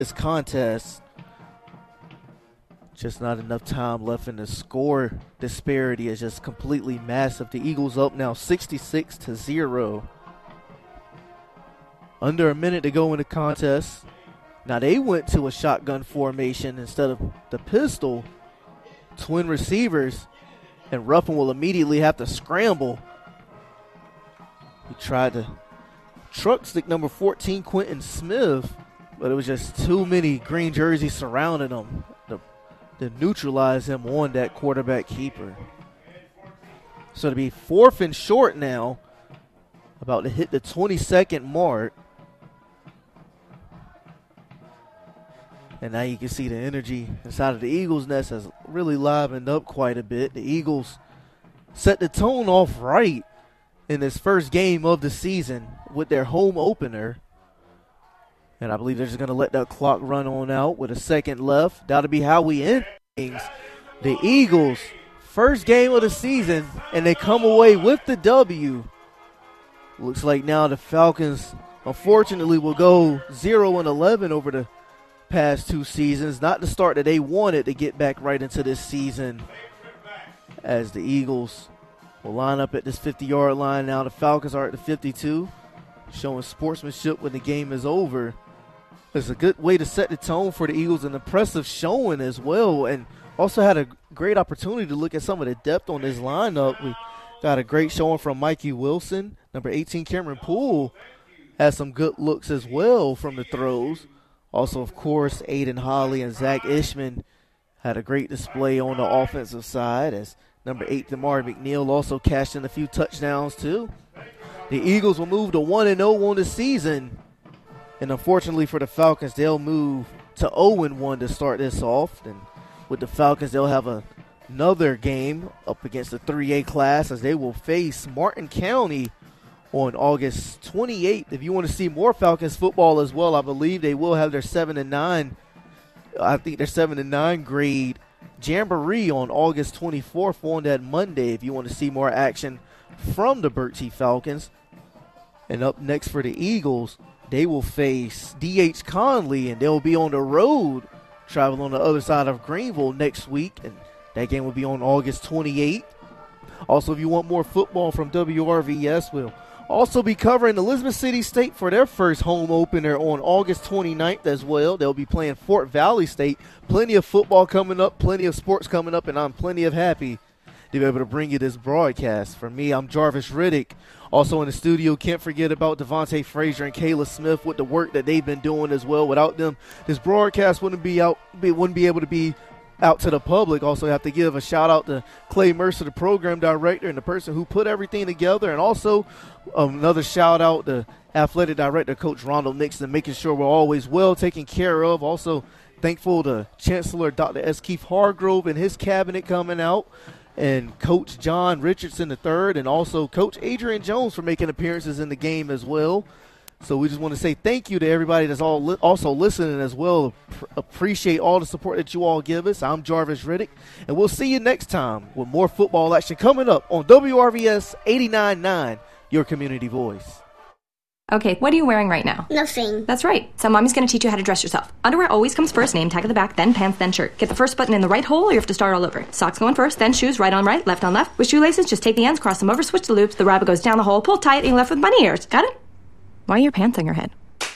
this contest. Just not enough time left, and the score disparity is just completely massive. The Eagles up now 66-0. Under a minute to go in the contest. Now they went to a shotgun formation instead of the pistol. Twin receivers, and Ruffin will immediately have to scramble. He tried to truck stick number 14, Quentin Smith, but it was just too many green jerseys surrounding him to neutralize him on that quarterback keeper. So to be 4th and short now, about to hit the 20-second mark. And now you can see the energy inside of the Eagles' nest has really livened up quite a bit. The Eagles set the tone off right in this first game of the season with their home opener. And I believe they're just going to let that clock run on out with a second left. That'll be how we end things. The Eagles, first game of the season, and they come away with the W. Looks like now the Falcons, unfortunately, will go 0-11 over the past 2 seasons. Not the start that they wanted to get back right into this season, as the Eagles will line up at this 50-yard line now. The Falcons are at the 52, showing sportsmanship when the game is over. It's a good way to set the tone for the Eagles, an impressive showing as well, and also had a great opportunity to look at some of the depth on this lineup. We got a great showing from Mikey Wilson. Number 18, Cameron Poole, had some good looks as well from the throws. Also, of course, Aiden Holly and Zach Ishman had a great display on the offensive side, as number 8, Damari McNeil, also cashed in a few touchdowns too. The Eagles will move to 1-0 on the season. And unfortunately for the Falcons, they'll move to 0-1 to start this off. And with the Falcons, they'll have another game up against the 3A class, as they will face Martin County on August 28th. If you want to see more Falcons football as well, I believe they will have their 7-9. I think their 7-9 grade jamboree on August 24th on that Monday, if you want to see more action from the Burt T. Falcons. And up next for the Eagles, they will face D.H. Conley, and they'll be on the road, traveling on the other side of Greenville next week, and that game will be on August 28th. Also, if you want more football from WRVS, we'll also be covering Elizabeth City State for their first home opener on August 29th as well. They'll be playing Fort Valley State. Plenty of football coming up, plenty of sports coming up, and I'm plenty of happy to be able to bring you this broadcast. For me, I'm Jarvis Riddick. Also in the studio, can't forget about Devontae Frazier and Kayla Smith with the work that they've been doing as well. Without them, this broadcast wouldn't be able to be out to the public. Also have to give a shout out to Clay Mercer, the program director, and the person who put everything together. And also another shout out to athletic director, Coach Ronald Nixon, making sure we're always well taken care of. Also thankful to Chancellor Dr. S. Keith Hargrove and his cabinet coming out, and Coach John Richardson III, and also Coach Adrian Jones for making appearances in the game as well. So we just want to say thank you to everybody that's also listening as well. Appreciate all the support that you all give us. I'm Jarvis Riddick, and we'll see you next time with more football action coming up on WRVS 89.9, your community voice. Okay, what are you wearing right now? Nothing. That's right. So mommy's going to teach you how to dress yourself. Underwear always comes first, name tag at the back, then pants, then shirt. Get the first button in the right hole or you have to start all over. Socks going first, then shoes, right on right, left on left. With shoelaces, just take the ends, cross them over, switch the loops. The rabbit goes down the hole, pull tight, and you're left with bunny ears. Got it? Why are your pants on your head?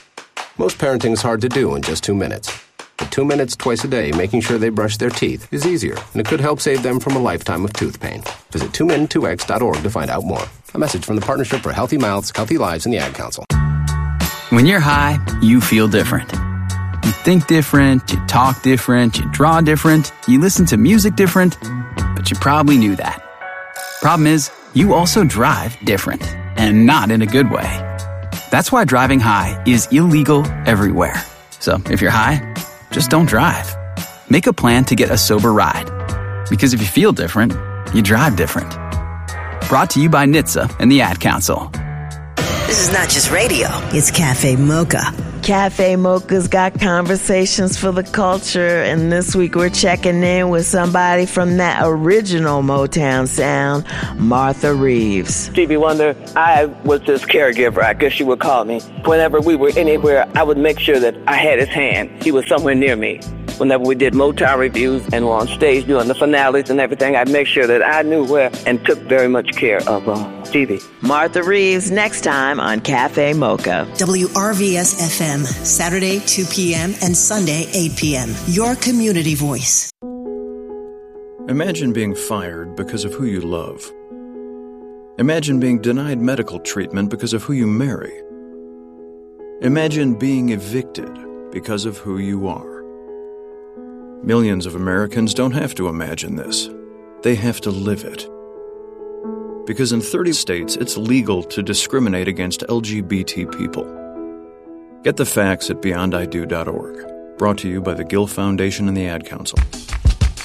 Most parenting is hard to do in just 2 minutes. But 2 minutes twice a day making sure they brush their teeth is easier, and it could help save them from a lifetime of tooth pain. Visit 2min2x.org to find out more. A message from the Partnership for Healthy Mouths, Healthy Lives, and the Ad Council. When you're high, you feel different. You think different, you talk different, you draw different, you listen to music different, but you probably knew that. Problem is, you also drive different, and not in a good way. That's why driving high is illegal everywhere. So if you're high, just don't drive. Make a plan to get a sober ride. Because if you feel different, you drive different. Brought to you by NHTSA and the Ad Council. This is not just radio. It's Cafe Mocha. Cafe Mocha's got conversations for the culture, and this week we're checking in with somebody from that original Motown sound, Martha Reeves. Stevie Wonder, I was his caregiver, I guess you would call me. Whenever we were anywhere, I would make sure that I had his hand. He was somewhere near me. Whenever we did Motown reviews and were on stage doing the finales and everything, I'd make sure that I knew where and took very much care of Stevie. Martha Reeves next time on Cafe Mocha. WRVS-FM, Saturday 2 p.m. and Sunday 8 p.m. Your community voice. Imagine being fired because of who you love. Imagine being denied medical treatment because of who you marry. Imagine being evicted because of who you are. Millions of Americans don't have to imagine this. They have to live it. Because in 30 states, it's legal to discriminate against LGBT people. Get the facts at beyondido.org. Brought to you by the Gill Foundation and the Ad Council.